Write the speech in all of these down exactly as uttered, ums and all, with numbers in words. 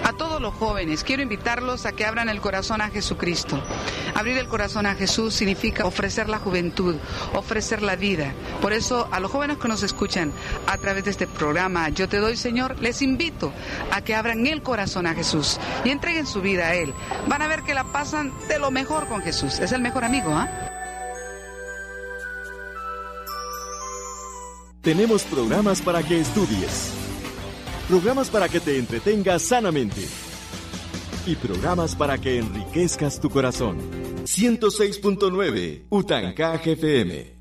A todos los jóvenes, quiero invitarlos a que abran el corazón a Jesucristo. Abrir el corazón a Jesús significa ofrecer la juventud, ofrecer la vida. Por eso, a los jóvenes que nos escuchan a través de este programa, Yo Te Doy, Señor, les invito a que abran el corazón a Jesús y entreguen su vida a Él. Van a ver que la pasan de lo mejor con Jesús. Es el mejor amigo, ¿ah? ¿eh? Tenemos programas para que estudies, programas para que te entretengas sanamente y programas para que enriquezcas tu corazón. ciento seis punto nueve Utancaja F M.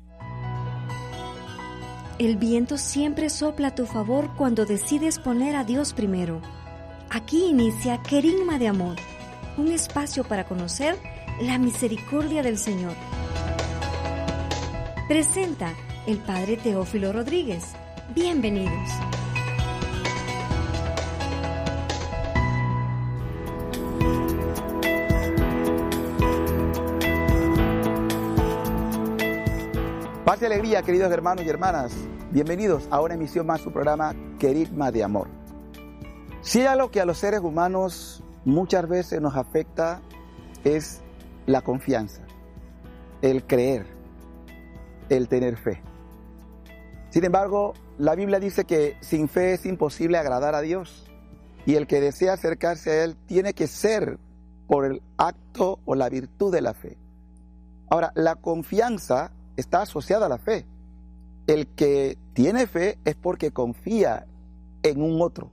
El viento siempre sopla a tu favor cuando decides poner a Dios primero. Aquí inicia Querigma de Amor, un espacio para conocer la misericordia del Señor. Presenta el Padre Teófilo Rodríguez. Bienvenidos. Paz y alegría, queridos hermanos y hermanas. Bienvenidos a una emisión más de su programa Querigma de Amor. Si hay algo que a los seres humanos muchas veces nos afecta es la confianza, el creer, el tener fe. Sin embargo, la Biblia dice que sin fe es imposible agradar a Dios, y el que desea acercarse a Él tiene que ser por el acto o la virtud de la fe. Ahora, la confianza está asociada a la fe. El que tiene fe es porque confía en un otro.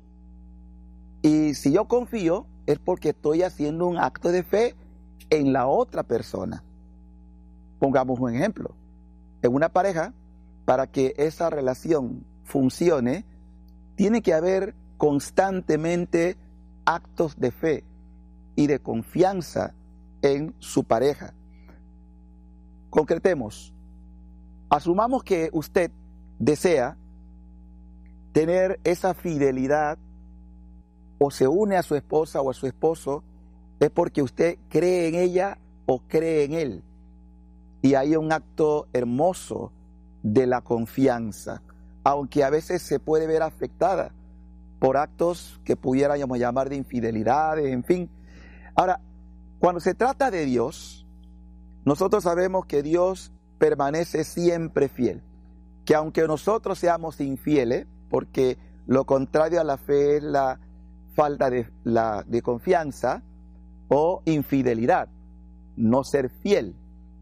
Y si yo confío es porque estoy haciendo un acto de fe en la otra persona. Pongamos un ejemplo. En una pareja, para que esa relación funcione, tiene que haber constantemente actos de fe y de confianza en su pareja. Concretemos. Asumamos que usted desea tener esa fidelidad o se une a su esposa o a su esposo, es porque usted cree en ella o cree en él. Y hay un acto hermoso de la confianza, aunque a veces se puede ver afectada por actos que pudiéramos llamar de infidelidades, en fin. Ahora, cuando se trata de Dios, nosotros sabemos que Dios permanece siempre fiel, que aunque nosotros seamos infieles, porque lo contrario a la fe es la falta de, la, de confianza o infidelidad, no ser fiel.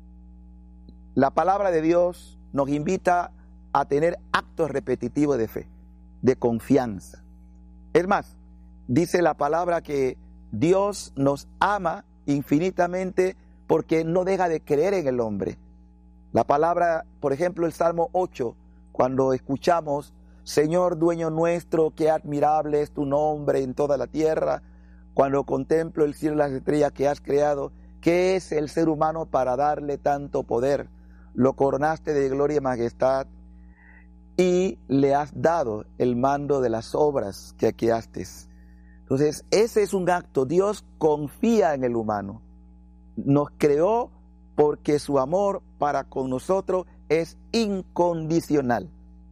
La palabra de Dios nos invita a tener actos repetitivos de fe, de confianza. Es más, dice la palabra que Dios nos ama infinitamente porque no deja de creer en el hombre. La palabra, por ejemplo, el Salmo ocho, cuando escuchamos, Señor dueño nuestro, qué admirable es tu nombre en toda la tierra, cuando contemplo el cielo y las estrellas que has creado, ¿qué es el ser humano para darle tanto poder? Lo coronaste de gloria y majestad y le has dado el mando de las obras que creaste. Entonces, ese es un acto. Dios confía en el humano. Nos creó porque su amor para con nosotros es incondicional.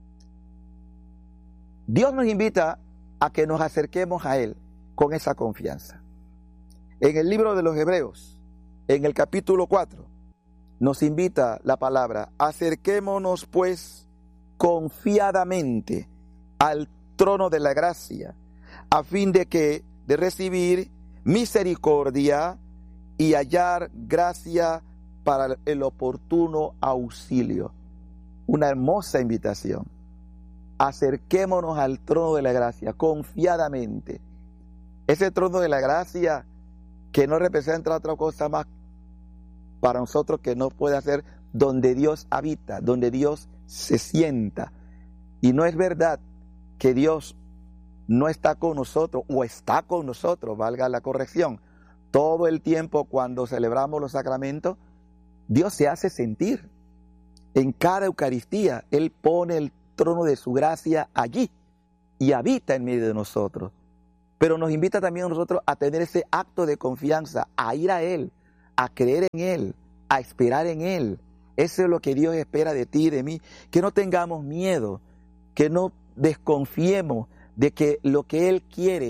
Dios nos invita a que nos acerquemos a Él con esa confianza. En el libro de los Hebreos, en el capítulo cuatro, nos invita la palabra, acerquémonos pues confiadamente al trono de la gracia, a fin de que de recibir misericordia y hallar gracia para el oportuno auxilio. Una hermosa invitación. Acerquémonos al trono de la gracia confiadamente. Ese trono de la gracia que no representa otra cosa más para nosotros que no puede ser donde Dios habita, donde Dios se sienta. Y no es verdad que Dios no está con nosotros o está con nosotros, valga la corrección. Todo el tiempo cuando celebramos los sacramentos, Dios se hace sentir. En cada Eucaristía, Él pone el trono de su gracia allí y habita en medio de nosotros. Pero nos invita también a nosotros a tener ese acto de confianza, a ir a Él, a creer en Él, a esperar en Él. Eso es lo que Dios espera de ti y de mí. Que no tengamos miedo, que no desconfiemos de que lo que Él quiere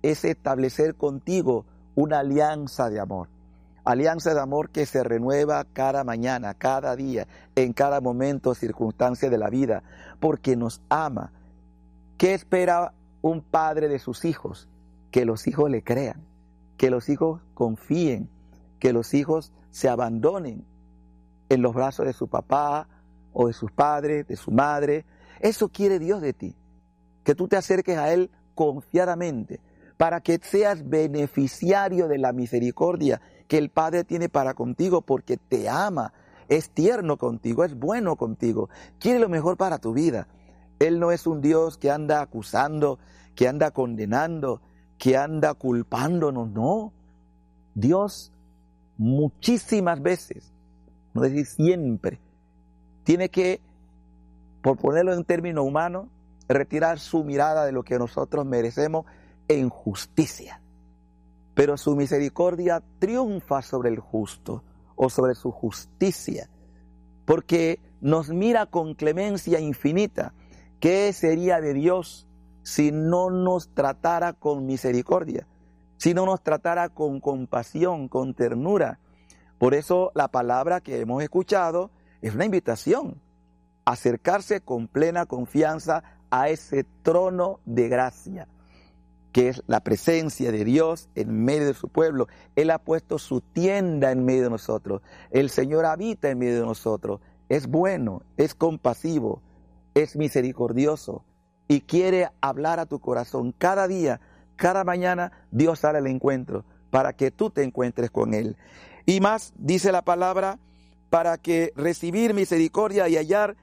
es establecer contigo una alianza de amor. Alianza de amor que se renueva cada mañana, cada día, en cada momento, circunstancia de la vida, porque nos ama. ¿Qué espera un padre de sus hijos? Que los hijos le crean, que los hijos confíen, que los hijos se abandonen en los brazos de su papá o de sus padres, de su madre. Eso quiere Dios de ti, que tú te acerques a Él confiadamente, para que seas beneficiario de la misericordia que el Padre tiene para contigo, porque te ama, es tierno contigo, es bueno contigo, quiere lo mejor para tu vida. Él no es un Dios que anda acusando, que anda condenando, que anda culpándonos, no. Dios muchísimas veces, no decir siempre, tiene que, por ponerlo en términos humanos, retirar su mirada de lo que nosotros merecemos en justicia. Pero su misericordia triunfa sobre el justo o sobre su justicia, porque nos mira con clemencia infinita. ¿Qué sería de Dios si no nos tratara con misericordia? Si no nos tratara con compasión, con ternura. Por eso la palabra que hemos escuchado es una invitación a acercarse con plena confianza a ese trono de gracia, que es la presencia de Dios en medio de su pueblo. Él ha puesto su tienda en medio de nosotros. El Señor habita en medio de nosotros. Es bueno, es compasivo, es misericordioso y quiere hablar a tu corazón. Cada día, cada mañana, Dios sale al encuentro para que tú te encuentres con Él. Y más, dice la palabra, para que recibir misericordia y hallar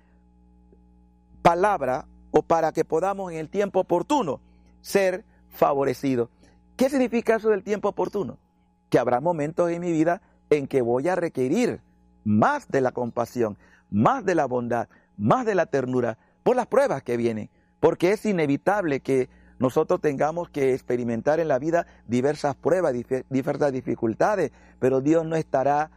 palabra, o para que podamos en el tiempo oportuno ser favorecidos. ¿Qué significa eso del tiempo oportuno? Que habrá momentos en mi vida en que voy a requerir más de la compasión, más de la bondad, más de la ternura, por las pruebas que vienen, porque es inevitable que nosotros tengamos que experimentar en la vida diversas pruebas, diversas dificultades, pero Dios no estará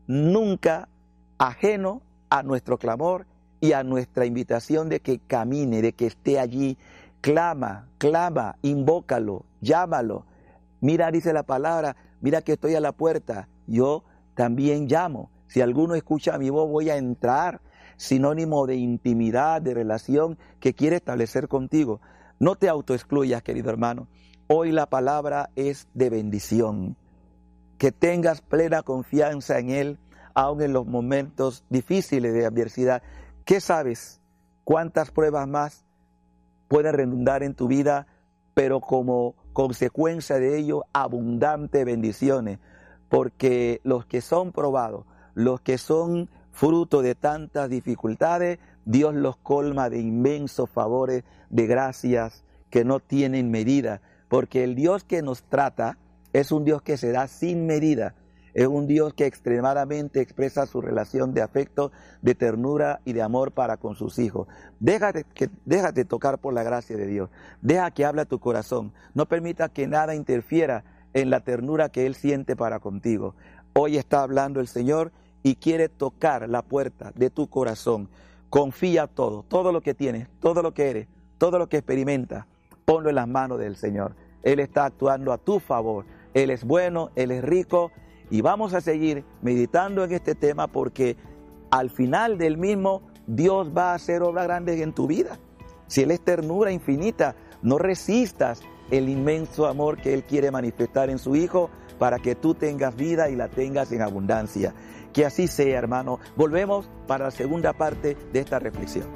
nunca ajeno a nuestro clamor y a nuestra invitación de que camine, de que esté allí. Clama, clama, invócalo, llámalo. Mira, dice la palabra, mira que estoy a la puerta, yo también llamo. Si alguno escucha mi voz, voy a entrar. Sinónimo de intimidad, de relación que quiere establecer contigo. No te autoexcluyas, querido hermano. Hoy la palabra es de bendición. Que tengas plena confianza en Él, aun en los momentos difíciles de adversidad. ¿Qué sabes? ¿Cuántas pruebas más pueden redundar en tu vida? Pero como consecuencia de ello, abundantes bendiciones. Porque los que son probados, los que son fruto de tantas dificultades, Dios los colma de inmensos favores, de gracias que no tienen medida. Porque el Dios que nos trata es un Dios que se da sin medida. Es un Dios que extremadamente expresa su relación de afecto, de ternura y de amor para con sus hijos. Déjate, que, déjate tocar por la gracia de Dios. Deja que hable tu corazón. No permita que nada interfiera en la ternura que Él siente para contigo. Hoy está hablando el Señor y quiere tocar la puerta de tu corazón. Confía todo, todo lo que tienes, todo lo que eres, todo lo que experimentas, ponlo en las manos del Señor. Él está actuando a tu favor. Él es bueno, Él es rico. Y vamos a seguir meditando en este tema porque al final del mismo Dios va a hacer obras grandes en tu vida. Si Él es ternura infinita, no resistas el inmenso amor que Él quiere manifestar en su Hijo para que tú tengas vida y la tengas en abundancia. Que así sea, hermano. Volvemos para la segunda parte de esta reflexión.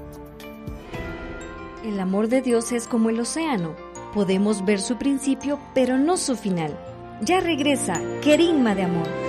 El amor de Dios es como el océano. Podemos ver su principio, pero no su final. Ya regresa Querigma de Amor.